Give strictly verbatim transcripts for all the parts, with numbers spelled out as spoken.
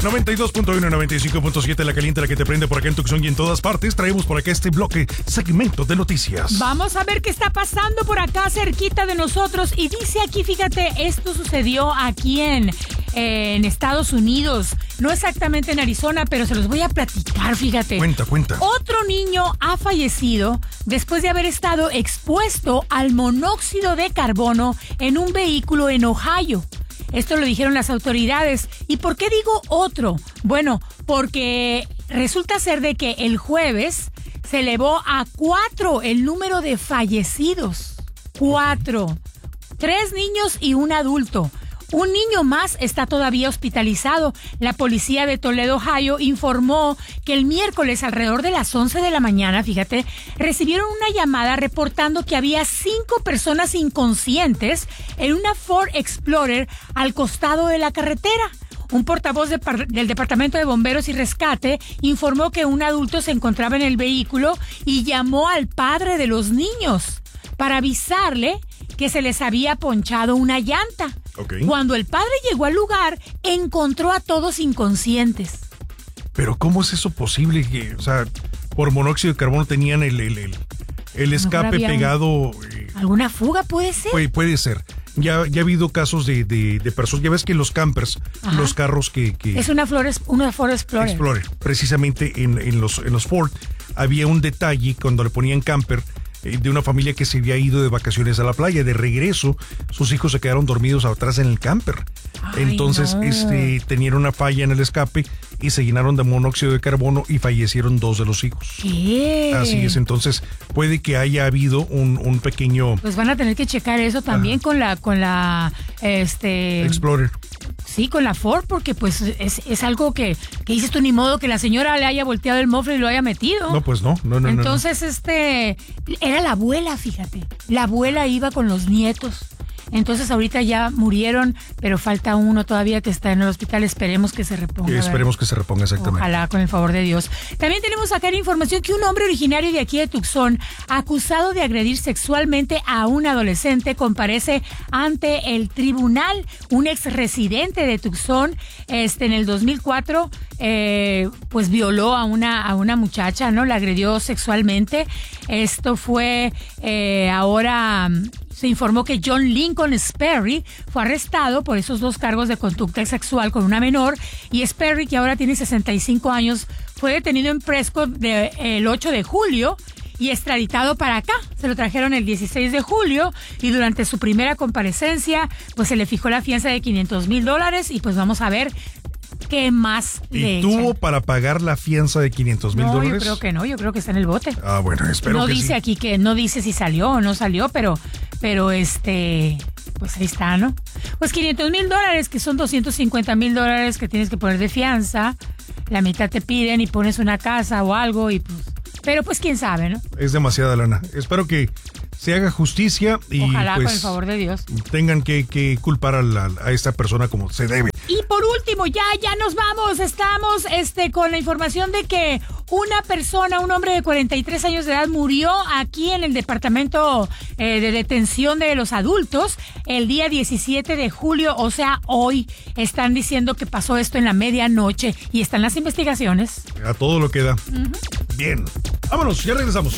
noventa y dos punto uno, noventa y cinco punto siete, la caliente, la que te prende por acá en Tucson y en todas partes. Traemos por acá este bloque, segmento de noticias. Vamos a ver qué está pasando por acá cerquita de nosotros. Y dice aquí, fíjate, esto sucedió aquí en, eh, en Estados Unidos. No exactamente en Arizona, pero se los voy a platicar, fíjate. Cuenta, cuenta. Otro niño ha fallecido después de haber estado expuesto al monóxido de carbono en un vehículo en Ohio. Esto lo dijeron las autoridades. ¿Y por qué digo otro? Bueno, porque resulta ser de que el jueves se elevó a cuatro el número de fallecidos. Cuatro. Tres niños y un adulto. Un niño más está todavía hospitalizado. La policía de Toledo, Ohio, informó que el miércoles alrededor de las once de la mañana, fíjate, recibieron una llamada reportando que había cinco personas inconscientes en una Ford Explorer al costado de la carretera. Un portavoz de par- del Departamento de Bomberos y Rescate informó que un adulto se encontraba en el vehículo y llamó al padre de los niños para avisarle que se les había ponchado una llanta. Okay. Cuando el padre llegó al lugar, encontró a todos inconscientes. Pero ¿cómo es eso posible? Que, o sea, por monóxido de carbono tenían el, el, el, el escape pegado. Eh, ¿Alguna fuga puede ser? Puede, puede ser. Ya, ya ha habido casos de, de, de personas. Ya ves que los campers, ajá, los carros que... que es una Ford, una Ford Explorer. Explorer. Precisamente en, en, los, en los Ford había un detalle cuando le ponían camper de una familia que se había ido de vacaciones a la playa. De regreso, sus hijos se quedaron dormidos atrás en el camper. Ay, entonces, no. este, tenían una falla en el escape y se llenaron de monóxido de carbono y fallecieron dos de los hijos. ¿Qué? Así es, entonces puede que haya habido un, un pequeño... Pues van a tener que checar eso también, ajá, con la, con la, este... Explorer. Sí, con la Ford, porque pues es, es algo que, que dices tú, ni modo que la señora le haya volteado el mofle y lo haya metido. No, pues no, no, no. Entonces, no, no. este, era la abuela, fíjate. La abuela iba con los nietos. Entonces ahorita ya murieron, pero falta uno todavía que está en el hospital. Esperemos que se reponga. Sí, esperemos ¿verdad? que se reponga, exactamente. Ojalá, con el favor de Dios. También tenemos acá la información que un hombre originario de aquí de Tucson, acusado de agredir sexualmente a un adolescente, comparece ante el tribunal. Un ex residente de Tucson, este, en el dos mil cuatro, eh, pues violó a una, a una muchacha, ¿no? La agredió sexualmente. Esto fue eh, ahora... Se informó que John Lincoln Sperry fue arrestado por esos dos cargos de conducta sexual con una menor, y Sperry, que ahora tiene sesenta y cinco años, fue detenido en Prescott de, el ocho de julio y extraditado para acá. Se lo trajeron el dieciséis de julio y durante su primera comparecencia pues se le fijó la fianza de quinientos mil dólares y pues vamos a ver ¿qué más le ¿Y tuvo echan? para pagar la fianza de quinientos mil no, dólares? Yo creo que no, yo creo que está en el bote. Ah, bueno, espero no que dice sí. aquí que no dice si salió o no salió, pero, pero este, pues ahí está, ¿no? Pues quinientos mil dólares, que son doscientos cincuenta mil dólares que tienes que poner de fianza. La mitad te piden y pones una casa o algo y pues, pero pues quién sabe, ¿no? Es demasiada lana. Espero que se haga justicia y ojalá, pues, con el favor de Dios, tengan que, que culpar a, la, a esta persona como se debe. Y por último, ya, ya nos vamos. Estamos este, con la información de que una persona, un hombre de cuarenta y tres años de edad, murió aquí en el departamento eh, de detención de los adultos el día diecisiete de julio, o sea, hoy. Están diciendo que pasó esto en la medianoche y están las investigaciones. A todo lo que da. Uh-huh. Bien. Vámonos, ya regresamos.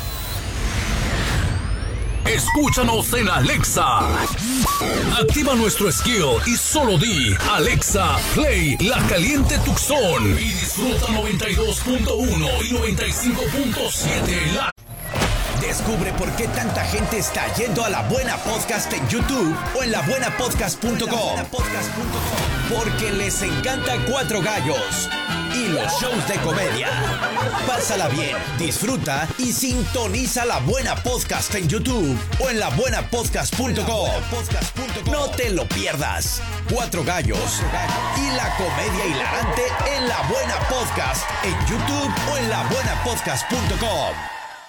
Escúchanos en Alexa. Activa nuestro skill y solo di Alexa, play La Caliente Tucson y disfruta noventa y dos punto uno y noventa y cinco punto siete la... Descubre por qué tanta gente está yendo a La Buena Podcast en YouTube o en la buena podcast punto com. Porque les encanta Cuatro Gallos y los shows de comedia. Pásala bien, disfruta y sintoniza La Buena Podcast en YouTube o en la buena podcast punto com. No te lo pierdas. Cuatro Gallos y la comedia hilarante en La Buena Podcast en YouTube o en la buena podcast punto com.